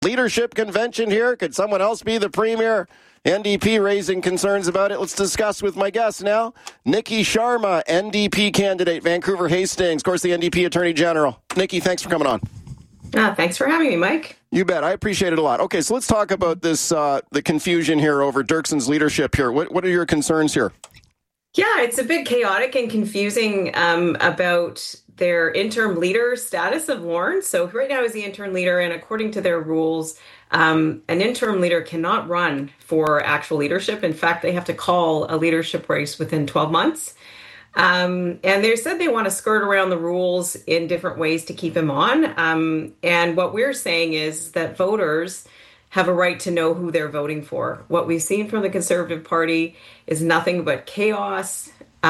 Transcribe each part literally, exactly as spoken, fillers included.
leadership convention here? Could someone else be the premier? N D P raising concerns about it. Let's discuss with my guest now. Nikki Sharma, N D P candidate, Vancouver Hastings, of course, the N D P Attorney General. Nikki, thanks for coming on. Uh, thanks for having me, Mike. You bet. I appreciate it a lot. Okay, so let's talk about this, uh, the confusion here over Dirksen's leadership here. What, what are your concerns here? Yeah, it's a bit chaotic and confusing um, about their interim leader status of Lorne. So right now he's the interim leader, and according to their rules, um, an interim leader cannot run for actual leadership. In fact, they have to call a leadership race within twelve months. Um, and they said they want to skirt around the rules in different ways to keep him on. Um, and what we're saying is that voters have a right to know who they're voting for. What we've seen from the Conservative Party is nothing but chaos.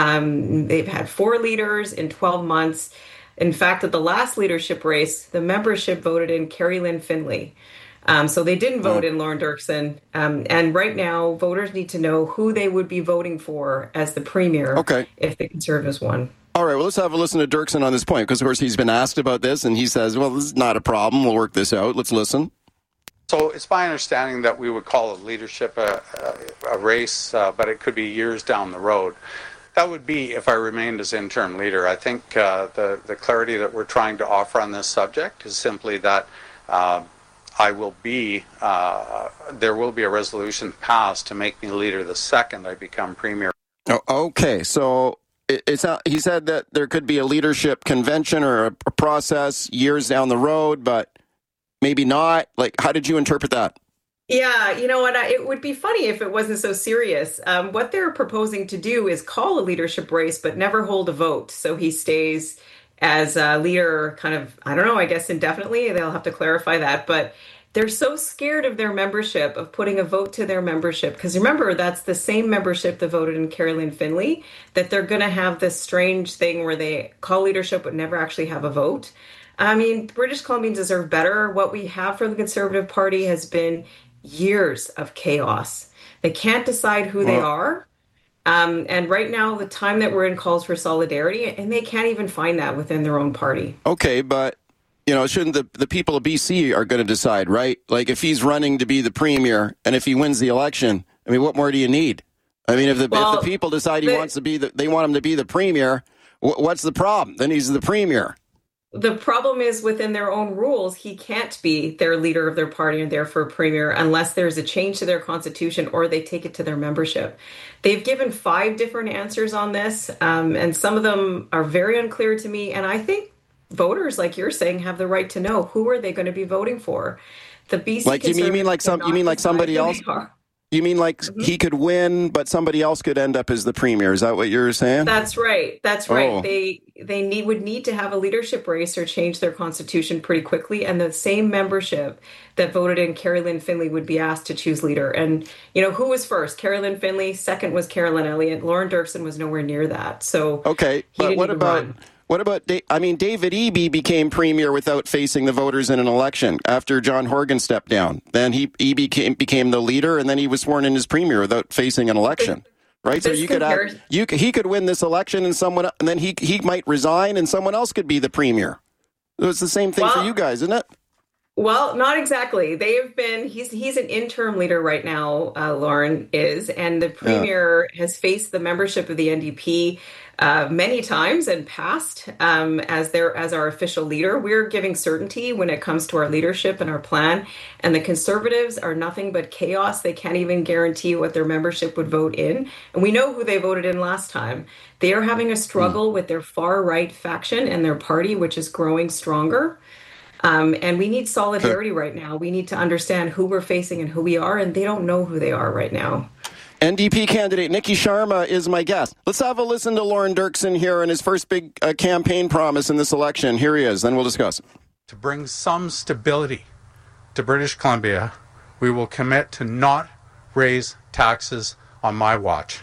Um, they've had four leaders in twelve months. In fact, at the last leadership race, the membership voted in Carrie Lynn Finlay. Um, so they didn't vote in Lorne Dirksen. Um, and right now, voters need to know who they would be voting for as the premier okay. if the Conservatives won. All right, well, let's have a listen to Dirksen on this point, because, of course, he's been asked about this, and he says, well, this is not a problem. We'll work this out. Let's listen. So it's my understanding that we would call a leadership a, a, a race, uh, but it could be years down the road. That would be if I remained as interim leader. I think uh, the, the clarity that we're trying to offer on this subject is simply that uh, I will be, uh, there will be a resolution passed to make me leader the second I become premier. Oh, okay, so it, it's not, he said that there could be a leadership convention or a, a process years down the road, but maybe not. Like, how did you interpret that? Yeah, you know what? It would be funny if it wasn't so serious. Um, what they're proposing to do is call a leadership race, but never hold a vote. So he stays as a leader kind of, I don't know, I guess indefinitely. They'll have to clarify that. But they're so scared of their membership, of putting a vote to their membership. Because remember, that's the same membership that voted in Carrie Lynn Finlay, that they're going to have this strange thing where they call leadership but never actually have a vote. I mean, British Columbians deserve better. What we have for the Conservative Party has been years of chaos. They can't decide who they are. Um, and right now, the time that we're in calls for solidarity, and they can't even find that within their own party. Okay, but, you know, shouldn't the, the people of B C are going to decide, right? Like, if he's running to be the premier, and if he wins the election, I mean, what more do you need? I mean, if the, well, if the people decide he the, wants to be the, they want him to be the premier, what's the problem? Then he's the premier. The problem is within their own rules, he can't be their leader of their party and therefore premier unless there's a change to their constitution or they take it to their membership. They've given five different answers on this, um, and some of them are very unclear to me. And I think voters, like you're saying, have the right to know who are they going to be voting for. The B C like you mean, you mean like some you mean like somebody else. You mean like mm-hmm. he could win, but somebody else could end up as the premier? Is that what you're saying? That's right. That's right. Oh. They they need would need to have a leadership race or change their constitution pretty quickly, and the same membership that voted in Carrie Lynn Finlay would be asked to choose leader. And you know who was first? Carrie Lynn Finlay. Second was Carolyn Elliott. Lorne Dirksen was nowhere near that. So okay, but what about? Run. What about, I mean, David Eby became premier without facing the voters in an election after John Horgan stepped down. Then he, he became, became the leader, and then he was sworn in as premier without facing an election, right? So you could have, you he could win this election, and someone, and then he he might resign, and someone else could be the premier. It's the same thing well, for you guys, isn't it? Well, not exactly. They have been, he's he's an interim leader right now, uh, Lorne is, and the premier yeah. has faced the membership of the N D P uh, many times and passed um, as their as our official leader. We're giving certainty when it comes to our leadership and our plan, and the Conservatives are nothing but chaos. They can't even guarantee what their membership would vote in, and we know who they voted in last time. They are having a struggle mm. with their far-right faction and their party, which is growing stronger. Um, and we need solidarity right now. We need to understand who we're facing and who we are, and they don't know who they are right now. N D P candidate Nikki Sharma is my guest. Let's have a listen to Lorne Dirksen here and his first big uh, campaign promise in this election. Here he is. Then we'll discuss. To bring some stability to British Columbia, we will commit to not raise taxes on my watch.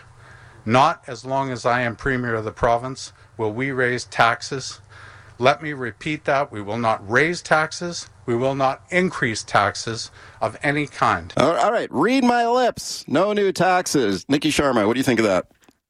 Not as long as I am Premier of the province will we raise taxes. Let me repeat that. We will not raise taxes. We will not increase taxes of any kind. All right. Read my lips. No new taxes. Nikki Sharma, what do you think of that?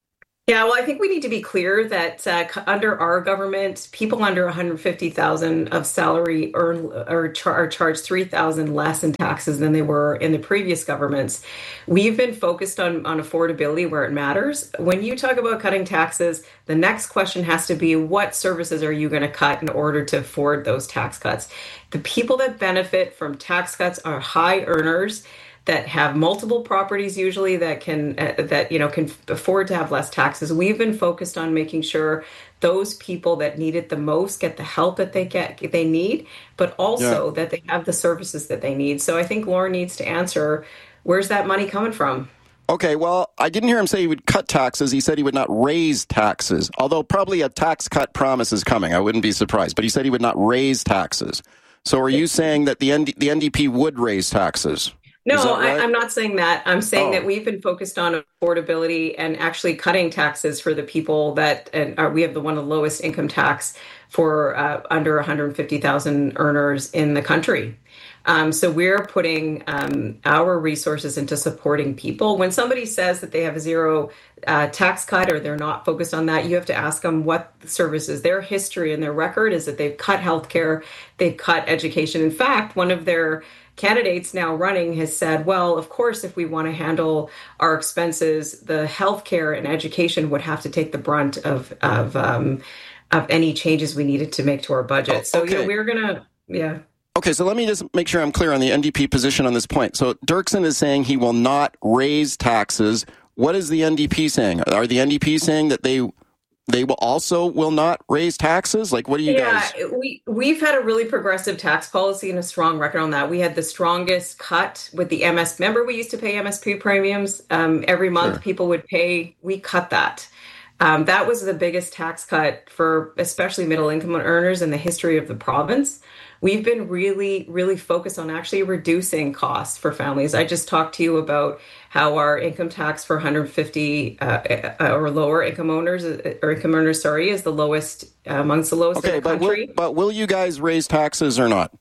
Yeah, well, I think we need to be clear that uh, under our government, people under one hundred fifty thousand of salary earn or char- are charged three thousand less in taxes than they were in the previous governments. We've been focused on, on affordability where it matters. When you talk about cutting taxes, the next question has to be, what services are you going to cut in order to afford those tax cuts? The people that benefit from tax cuts are high earners that have multiple properties, usually that can uh, that you know can afford to have less taxes. We've been focused on making sure those people that need it the most get the help that they get they need, but also yeah. that they have the services that they need. So I think Lorne needs to answer, where's that money coming from? Okay, well, I didn't hear him say he would cut taxes. He said he would not raise taxes, although probably a tax cut promise is coming. I wouldn't be surprised, but he said he would not raise taxes. So are you saying that the N D- the N D P would raise taxes? No, right? I, I'm not saying that. I'm saying oh. that we've been focused on affordability and actually cutting taxes for the people that, and uh, we have the one of the lowest income tax for uh, under one hundred fifty thousand earners in the country. Um, so we're putting um, our resources into supporting people. When somebody says that they have a zero uh, tax cut or they're not focused on that, you have to ask them what services. Their history and their record is that they've cut healthcare, they've cut education. In fact, one of their candidates now running has said, well, of course, if we want to handle our expenses, the healthcare and education would have to take the brunt of of um, of any changes we needed to make to our budget. Oh, so okay. you know, we're gonna, yeah. Okay, so let me just make sure I'm clear on the N D P position on this point. So Dirksen is saying he will not raise taxes. What is the N D P saying? Are the N D P saying that they they will also will not raise taxes? Like, what do you yeah, guys? Yeah, we, we've had a really progressive tax policy and a strong record on that. We had the strongest cut with the M S. Remember, we used to pay M S P premiums um, every month. Sure. People would pay. We cut that. Um, that was the biggest tax cut for especially middle income earners in the history of the province. We've been really, really focused on actually reducing costs for families. I just talked to you about how our income tax for one hundred fifty uh, or lower income owners, or income earners, sorry, is the lowest uh, amongst the lowest okay, in the but country. Will, but will you guys raise taxes or not?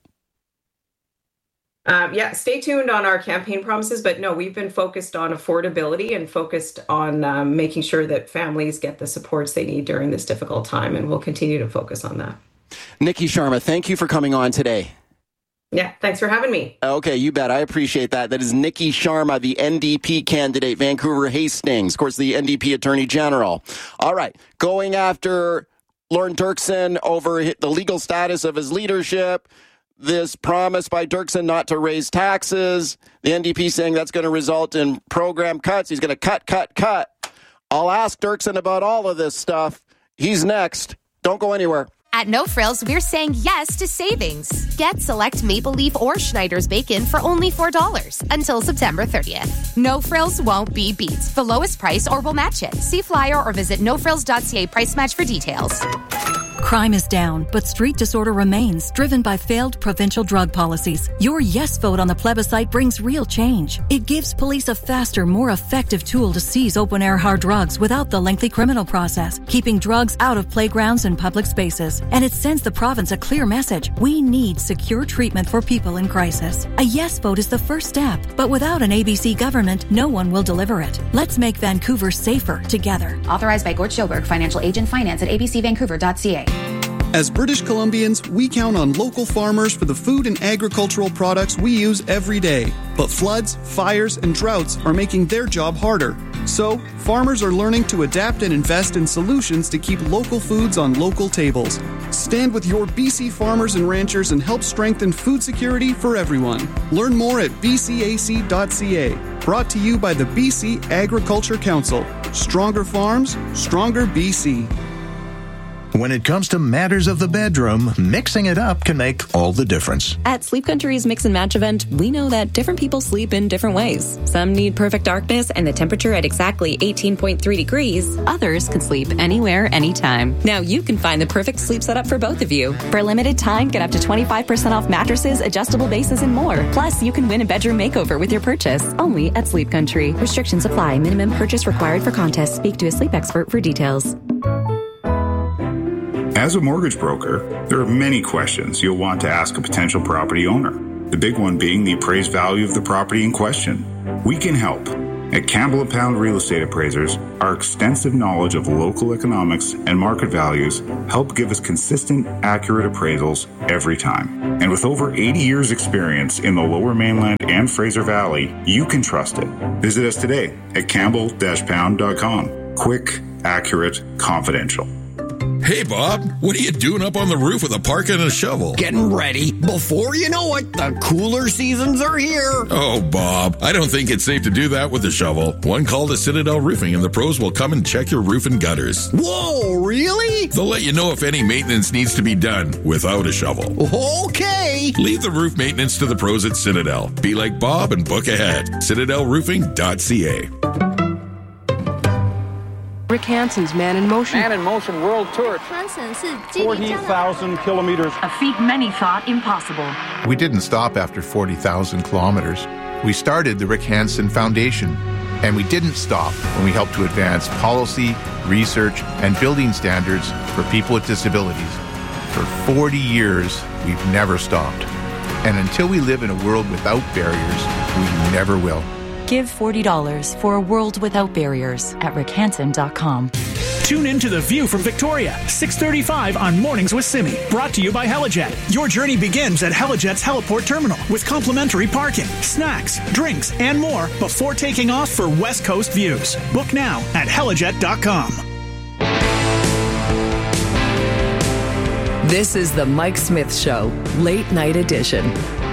Um, yeah, stay tuned on our campaign promises. But no, we've been focused on affordability and focused on um, making sure that families get the supports they need during this difficult time. And we'll continue to focus on that. Nikki Sharma, thank you for coming on today. Yeah, thanks for having me. Okay, you bet. I appreciate that. That is Nikki Sharma, the N D P candidate, Vancouver Hastings, of course, the N D P Attorney General. All right, going after Lorne Dirksen over the legal status of his leadership, this promise by Dirksen not to raise taxes, the N D P saying that's going to result in program cuts. He's going to cut, cut, cut. I'll ask Dirksen about all of this stuff. He's next. Don't go anywhere. At No Frills, we're saying yes to savings. Get select Maple Leaf or Schneider's bacon for only four dollars until September thirtieth. No Frills won't be beat. The lowest price or we'll match it. See flyer or visit no frills dot c a price match for details. Crime is down, but street disorder remains, driven by failed provincial drug policies. Your yes vote on the plebiscite brings real change. It gives police a faster, more effective tool to seize open-air hard drugs without the lengthy criminal process, keeping drugs out of playgrounds and public spaces. And it sends the province a clear message. We need secure treatment for people in crisis. A yes vote is the first step, but without an A B C government, no one will deliver it. Let's make Vancouver safer together. Authorized by Gort Schoberg, financial agent, finance at a b c vancouver dot c a. As British Columbians, we count on local farmers for the food and agricultural products we use every day. But floods, fires, and droughts are making their job harder. So, farmers are learning to adapt and invest in solutions to keep local foods on local tables. Stand with your B C farmers and ranchers and help strengthen food security for everyone. Learn more at b c a c dot c a. Brought to you by the B C Agriculture Council. Stronger farms, stronger B C. When it comes to matters of the bedroom, mixing it up can make all the difference. At Sleep Country's Mix and Match event, we know that different people sleep in different ways. Some need perfect darkness and the temperature at exactly eighteen point three degrees. Others can sleep anywhere, anytime. Now you can find the perfect sleep setup for both of you. For a limited time, get up to twenty-five percent off mattresses, adjustable bases, and more. Plus, you can win a bedroom makeover with your purchase. Only at Sleep Country. Restrictions apply. Minimum purchase required for contest. Speak to a sleep expert for details. As a mortgage broker, there are many questions you'll want to ask a potential property owner. The big one being the appraised value of the property in question. We can help. At Campbell and Pound Real Estate Appraisers, our extensive knowledge of local economics and market values help give us consistent, accurate appraisals every time. And with over eighty years experience in the Lower Mainland and Fraser Valley, you can trust it. Visit us today at campbell dash pound dot com. Quick, accurate, confidential. Hey, Bob, what are you doing up on the roof with a parka and a shovel? Getting ready. Before you know it, the cooler seasons are here. Oh, Bob, I don't think it's safe to do that with a shovel. One call to Citadel Roofing and the pros will come and check your roof and gutters. Whoa, really? They'll let you know if any maintenance needs to be done without a shovel. Okay. Leave the roof maintenance to the pros at Citadel. Be like Bob and book ahead. citadel roofing dot c a. Rick Hansen's Man in Motion. Man in Motion World Tour. forty thousand kilometers. A feat many thought impossible. We didn't stop after forty thousand kilometers. We started the Rick Hansen Foundation, and we didn't stop when we helped to advance policy, research, and building standards for people with disabilities. For forty years, we've never stopped. And until we live in a world without barriers, we never will. Give forty dollars for a world without barriers at rick hansen dot com. Tune in to The View from Victoria, six thirty-five on Mornings with Simi. Brought to you by Helijet. Your journey begins at Helijet's Heliport Terminal with complimentary parking, snacks, drinks, and more before taking off for West Coast views. Book now at helijet dot com. This is the Mike Smith Show, Late Night Edition.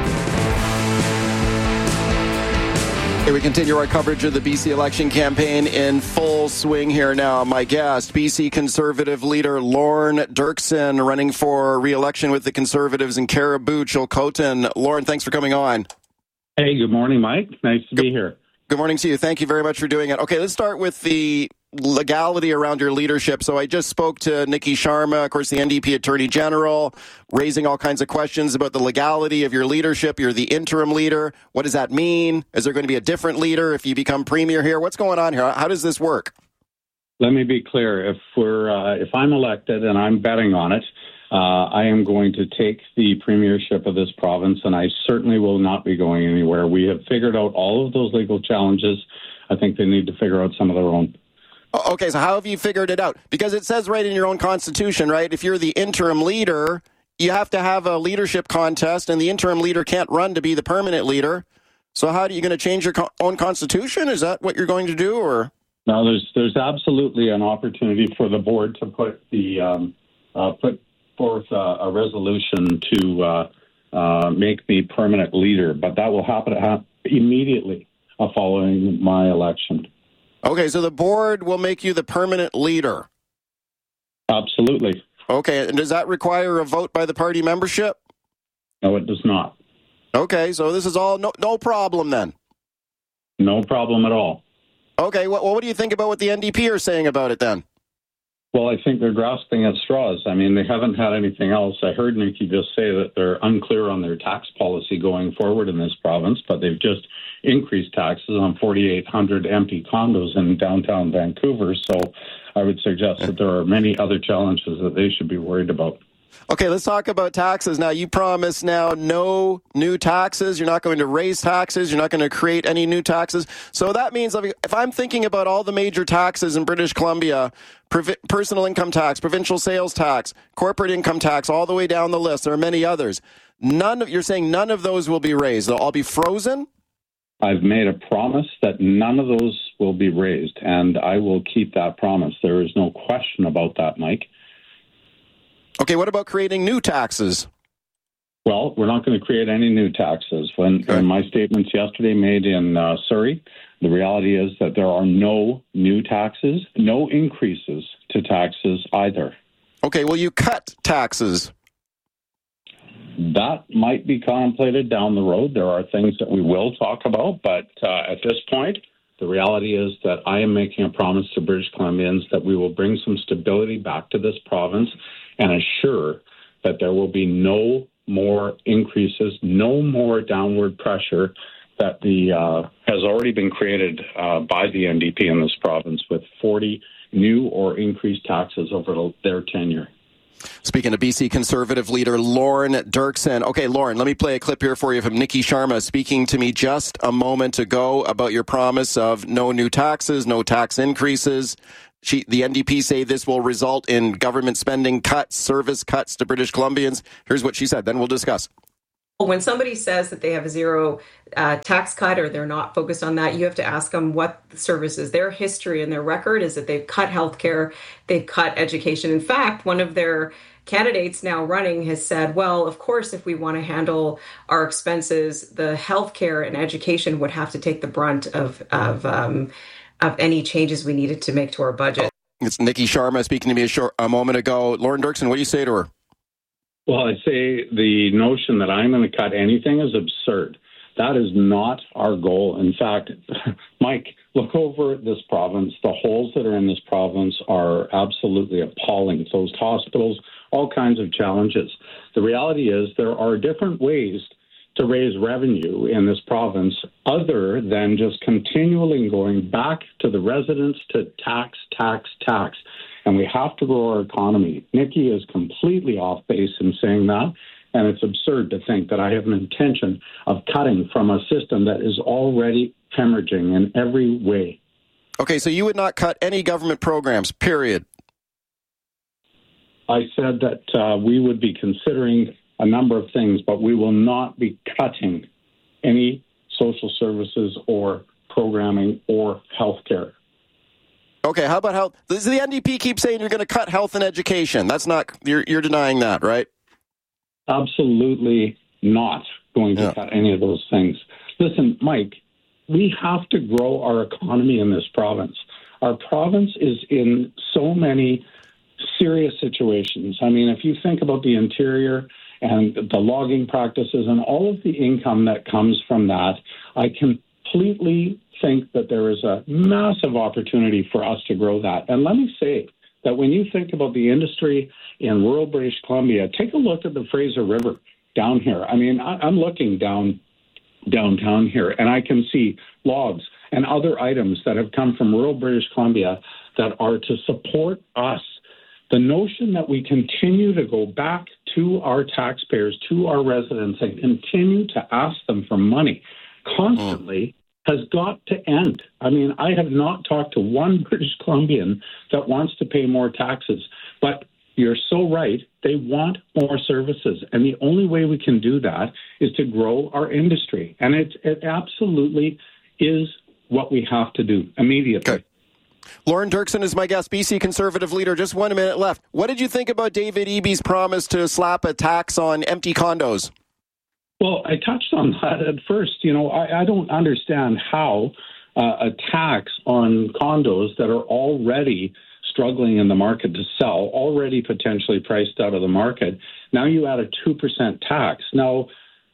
Okay, we continue our coverage of the B C election campaign in full swing here now. My guest, B C Conservative leader Lorne Dirksen, running for re-election with the Conservatives in Caribou, Chilcotin. Lorne, thanks for coming on. Hey, good morning, Mike. Nice to be here. Good morning to you. Thank you very much for doing it. Okay, let's start with the legality around your leadership. So I just spoke to Nikki Sharma, of course, the N D P Attorney General, raising all kinds of questions about the legality of your leadership. You're the interim leader. What does that mean? Is there going to be a different leader if you become premier here? What's going on here? How does this work? Let me be clear. If we're uh, if I'm elected, and I'm betting on it, uh, I am going to take the premiership of this province, and I certainly will not be going anywhere. We have figured out all of those legal challenges. I think they need to figure out some of their own. Okay, so how have you figured it out? Because it says right in your own constitution, right, if you're the interim leader, you have to have a leadership contest, and the interim leader can't run to be the permanent leader. So how are you going to change your co- own constitution? Is that what you're going to do, or? No, there's there's absolutely an opportunity for the board to put the um, uh, put forth uh, a resolution to uh, uh, make me permanent leader, but that will happen ha- immediately uh, following my election. Okay, so the board will make you the permanent leader. Absolutely. Okay, and does that require a vote by the party membership? No, it does not. Okay, so this is all no, no problem then? No problem at all. Okay, well, what do you think about what the N D P are saying about it then? Well, I think they're grasping at straws. I mean, they haven't had anything else. I heard Nikki just say that they're unclear on their tax policy going forward in this province, but they've just increased taxes on forty-eight hundred empty condos in downtown Vancouver. So I would suggest that there are many other challenges that they should be worried about. Okay, let's talk about taxes. Now, you promise now no new taxes. You're not going to raise taxes. You're not going to create any new taxes. So that means if I'm thinking about all the major taxes in British Columbia, personal income tax, provincial sales tax, corporate income tax, all the way down the list, there are many others. None of, you're saying none of those will be raised. They'll all be frozen? I've made a promise that none of those will be raised, and I will keep that promise. There is no question about that, Mike. Okay, what about creating new taxes? Well, we're not going to create any new taxes. When, okay. when my statements yesterday made in uh, Surrey, the reality is that there are no new taxes, no increases to taxes either. Okay, well, you cut taxes. That might be contemplated down the road. There are things that we will talk about, but uh, at this point, the reality is that I am making a promise to British Columbians that we will bring some stability back to this province and assure that there will be no more increases, no more downward pressure that the uh, has already been created uh, by the N D P in this province with forty new or increased taxes over their tenure. Speaking of B C Conservative leader Lorne Dirksen. Okay, Lorne, let me play a clip here for you from Nikki Sharma speaking to me just a moment ago about your promise of no new taxes, no tax increases. She, the N D P say this will result in government spending cuts, service cuts to British Columbians. Here's what she said. Then we'll discuss. When somebody says that they have a zero uh, tax cut or they're not focused on that, you have to ask them what the services. Their history and their record is that they've cut healthcare, they've cut education. In fact, one of their candidates now running has said, well, of course, if we want to handle our expenses, the healthcare and education would have to take the brunt of of, um, of any changes we needed to make to our budget. It's Nikki Sharma speaking to me a, short, a moment ago. Lorne Dirksen, what do you say to her? Well, I say the notion that I'm going to cut anything is absurd. That is not our goal. In fact, Mike, look over this province. The holes that are in this province are absolutely appalling. Closed hospitals, all kinds of challenges. The reality is there are different ways to raise revenue in this province other than just continually going back to the residents to tax, tax, tax. And we have to grow our economy. Nikki is completely off base in saying that, and it's absurd to think that I have an intention of cutting from a system that is already hemorrhaging in every way. Okay, so you would not cut any government programs, period. I said that uh, we would be considering a number of things, but we will not be cutting any social services or programming or health care. Okay, how about health? The N D P keeps saying you're going to cut health and education. That's not, you're, you're denying that, right? Absolutely not going to yeah. cut any of those things. Listen, Mike, we have to grow our economy in this province. Our province is in so many serious situations. I mean, if you think about the interior and the logging practices and all of the income that comes from that, I completely think that there is a massive opportunity for us to grow that. And let me say that when you think about the industry in rural British Columbia, take a look at the Fraser River down here. I mean, I, I'm looking down downtown here, and I can see logs and other items that have come from rural British Columbia that are to support us. The notion that we continue to go back to our taxpayers, to our residents, and continue to ask them for money constantly mm. has got to end. I mean, I have not talked to one British Columbian that wants to pay more taxes, but you're so right. They want more services, and the only way we can do that is to grow our industry, and it, it absolutely is what we have to do immediately. Okay. Lorne Dirksen is my guest, B C Conservative leader. Just one minute left. What did you think about David Eby's promise to slap a tax on empty condos? Well, I touched on that at first. You know, I, I don't understand how uh, a tax on condos that are already struggling in the market to sell, already potentially priced out of the market, now you add a two percent tax. Now,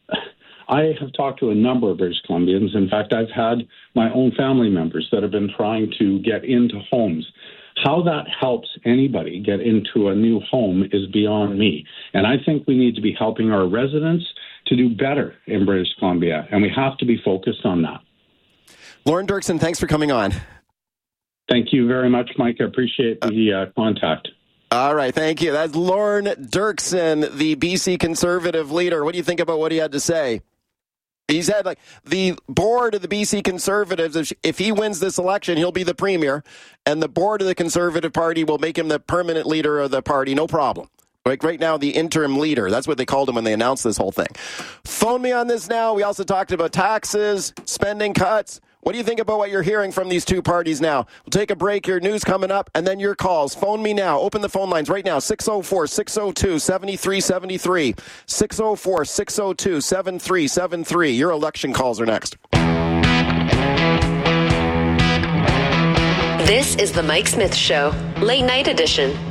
I have talked to a number of British Columbians. In fact, I've had my own family members that have been trying to get into homes. How that helps anybody get into a new home is beyond me. And I think we need to be helping our residents to do better in British Columbia, and we have to be focused on that. Lorne Dirksen, thanks for coming on. Thank you very much, Mike. I appreciate the uh, contact. All right, thank you. That's Lorne Dirksen, the B C Conservative leader. What do you think about what he had to say? He said, like, the board of the B C Conservatives, if, if he wins this election, he'll be the premier, and the board of the Conservative Party will make him the permanent leader of the party, no problem. Like right now, the interim leader. That's what they called him when they announced this whole thing. Phone me on this now. We also talked about taxes, spending cuts. What do you think about what you're hearing from these two parties now? We'll take a break. Your news coming up, and then your calls. Phone me now. Open the phone lines right now. six oh four, six oh two, seven three seven three. six oh four, six oh two, seven three seven three. Your election calls are next. This is the Mike Smith Show, late night edition.